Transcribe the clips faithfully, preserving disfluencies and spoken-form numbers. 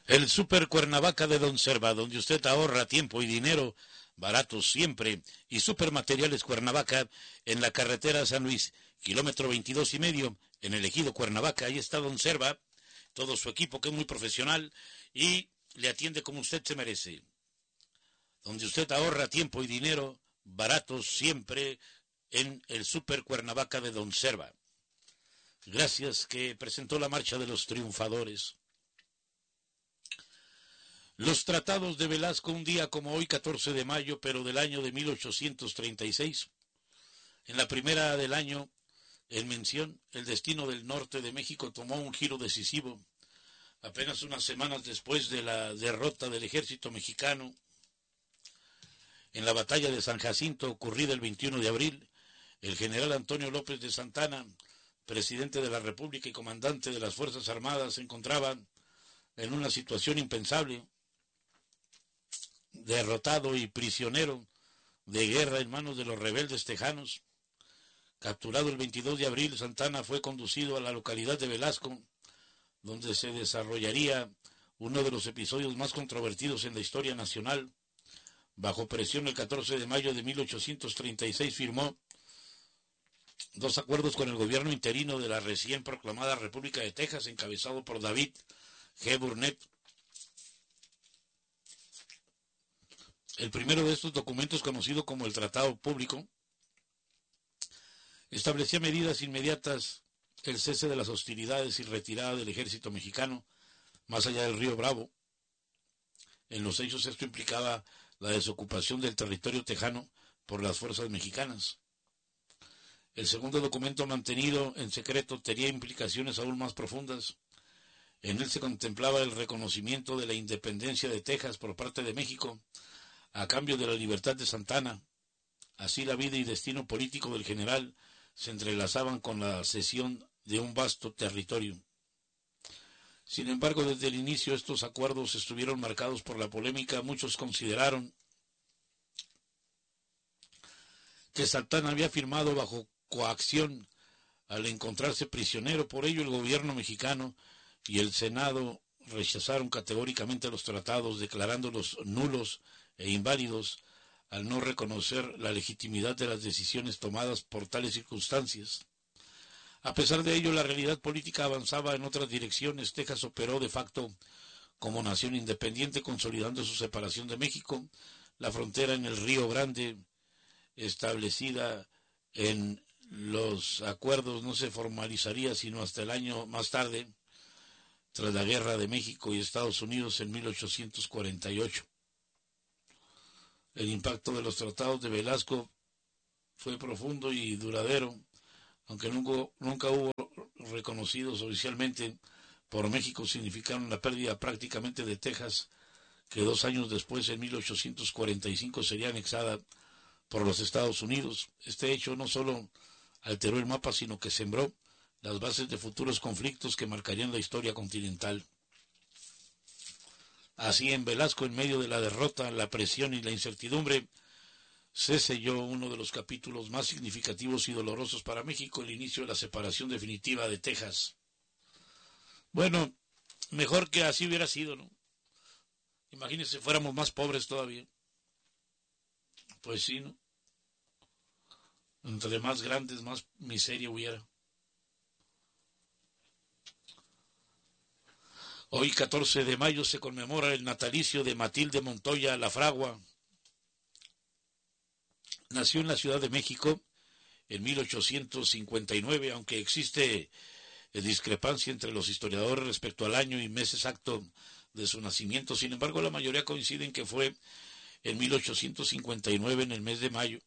El Super Cuernavaca de Don Serva, donde usted ahorra tiempo y dinero, baratos siempre, y Super Materiales Cuernavaca en la carretera San Luis, kilómetro veintidós y medio, en el ejido Cuernavaca. Ahí está Don Serva, todo su equipo que es muy profesional y le atiende como usted se merece. Donde usted ahorra tiempo y dinero, baratos siempre, en el Super Cuernavaca de Don Serva. Gracias, que presentó la marcha de los triunfadores. Los tratados de Velasco, un día como hoy, catorce de mayo, pero del año de mil ochocientos treinta y seis. En la primera del año, en mención, el destino del norte de México tomó un giro decisivo. Apenas unas semanas después de la derrota del ejército mexicano en la batalla de San Jacinto, ocurrida el veintiuno de abril, el general Antonio López de Santana, presidente de la República y comandante de las Fuerzas Armadas, se encontraba en una situación impensable. Derrotado y prisionero de guerra en manos de los rebeldes tejanos. Capturado el veintidós de abril, Santana fue conducido a la localidad de Velasco, donde se desarrollaría uno de los episodios más controvertidos en la historia nacional. Bajo presión, el catorce de mayo de mil ochocientos treinta y seis firmó dos acuerdos con el gobierno interino de la recién proclamada República de Texas, encabezado por David G. Burnett. El primero de estos documentos, conocido como el Tratado Público, establecía medidas inmediatas, el cese de las hostilidades y retirada del ejército mexicano más allá del río Bravo. En los hechos, esto implicaba la desocupación del territorio tejano por las fuerzas mexicanas. El segundo documento, mantenido en secreto, tenía implicaciones aún más profundas. En él se contemplaba el reconocimiento de la independencia de Texas por parte de México, a cambio de la libertad de Santana. Así la vida y destino político del general se entrelazaban con la cesión de un vasto territorio. Sin embargo, desde el inicio estos acuerdos estuvieron marcados por la polémica. Muchos consideraron que Santana había firmado bajo coacción al encontrarse prisionero. Por ello, el gobierno mexicano y el Senado rechazaron categóricamente los tratados, declarándolos nulos e inválidos al no reconocer la legitimidad de las decisiones tomadas por tales circunstancias. A pesar de ello, la realidad política avanzaba en otras direcciones. Texas operó de facto como nación independiente, consolidando su separación de México. La frontera en el Río Grande, establecida en los acuerdos, no se formalizaría sino hasta el año más tarde, tras la guerra de México y Estados Unidos en mil ochocientos cuarenta y ocho. El impacto de los tratados de Velasco fue profundo y duradero, aunque nunca, nunca hubo reconocidos oficialmente por México. Significaron la pérdida prácticamente de Texas, que dos años después, en mil ochocientos cuarenta y cinco, sería anexada por los Estados Unidos. Este hecho no solo alteró el mapa, sino que sembró las bases de futuros conflictos que marcarían la historia continental. Así, en Velasco, en medio de la derrota, la presión y la incertidumbre, se selló uno de los capítulos más significativos y dolorosos para México, el inicio de la separación definitiva de Texas. Bueno, mejor que así hubiera sido, ¿no? Imagínense, fuéramos más pobres todavía. Pues sí, ¿no? Entre más grandes, más miseria hubiera. Hoy, catorce de mayo, se conmemora el natalicio de Matilde Montoya La Fragua. Nació en la Ciudad de México en mil ochocientos cincuenta y nueve, aunque existe discrepancia entre los historiadores respecto al año y mes exacto de su nacimiento. Sin embargo, la mayoría coinciden que fue en mil ochocientos cincuenta y nueve, en el mes de mayo,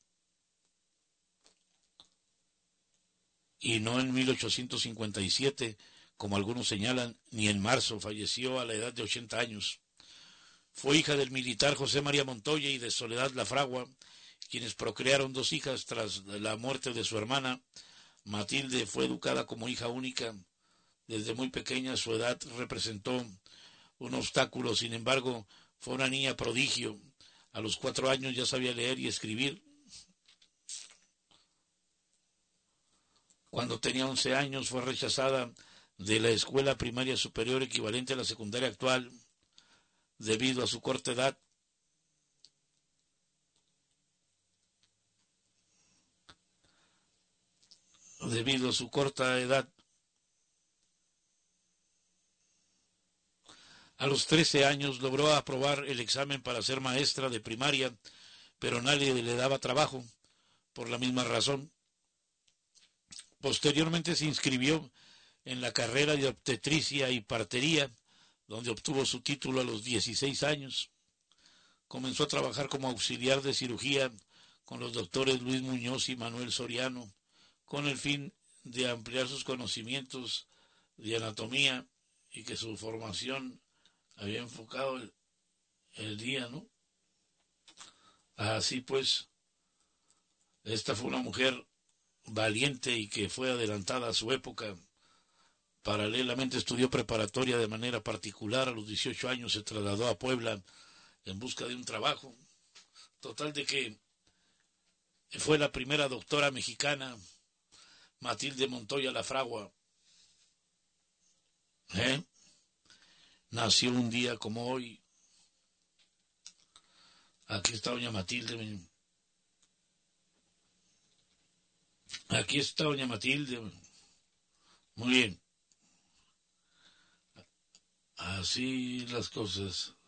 y no en mil ochocientos cincuenta y siete, como algunos señalan, ni en marzo. Falleció a la edad de ochenta años. Fue hija del militar José María Montoya y de Soledad La Fragua, quienes procrearon dos hijas tras la muerte de su hermana. Matilde fue educada como hija única. Desde muy pequeña su edad representó un obstáculo. Sin embargo, fue una niña prodigio. A los cuatro años ya sabía leer y escribir. Cuando tenía once años fue rechazada de la escuela primaria superior, equivalente a la secundaria actual, debido a su corta edad. Debido a su corta edad. A los trece años logró aprobar el examen para ser maestra de primaria, pero nadie le daba trabajo por la misma razón. Posteriormente se inscribió en la carrera de obstetricia y partería, donde obtuvo su título a los dieciséis años. Comenzó a trabajar como auxiliar de cirugía con los doctores Luis Muñoz y Manuel Soriano, con el fin de ampliar sus conocimientos de anatomía y que su formación había enfocado el, el día, ¿no? Así pues, esta fue una mujer valiente y que fue adelantada a su época. Paralelamente estudió preparatoria de manera particular. A los dieciocho años se trasladó a Puebla en busca de un trabajo. Total de que fue la primera doctora mexicana, Matilde Montoya Lafragua. ¿Eh? Nació un día como hoy. Aquí está doña Matilde. Aquí está doña Matilde. Muy bien. Así las cosas.